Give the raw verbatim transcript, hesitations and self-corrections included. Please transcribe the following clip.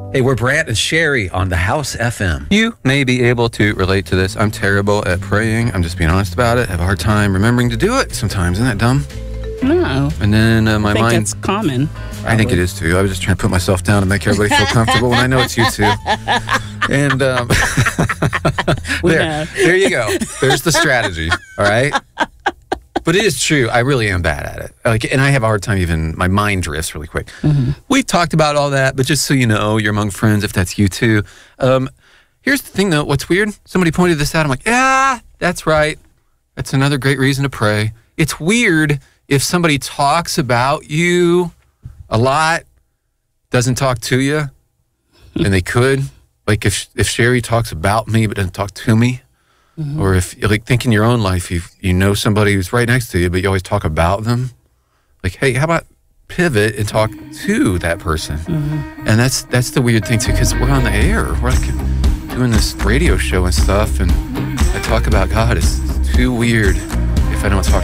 Hey, we're Brant and Sherry on the House F M. You may be able to relate to this. I'm terrible at praying. I'm just being honest about it. I have a hard time remembering to do it sometimes. Isn't that dumb? No. And then uh, my I think mind... it's common. Probably. I think it is too. I was just trying to put myself down and make everybody feel comfortable, and I know it's you too. And um, there, there you go. There's the strategy, all right? But it is true. I really am bad at it. Like, and I have a hard time even, my mind drifts really quick. Mm-hmm. We've talked about all that, but just so you know, you're among friends if that's you too. Um, here's the thing though, what's weird? Somebody pointed this out. I'm like, yeah, that's right. That's another great reason to pray. It's weird if somebody talks about you a lot, doesn't talk to you, and they could. Like if if Sherry talks about me but doesn't talk to me, mm-hmm. or if, like, think in your own life, you you know somebody who's right next to you, but you always talk about them. Like, hey, how about pivot and talk to that person? Mm-hmm. And that's that's the weird thing too, because we're on the air. We're like doing this radio show and stuff, and I talk about God. It's too weird if I don't talk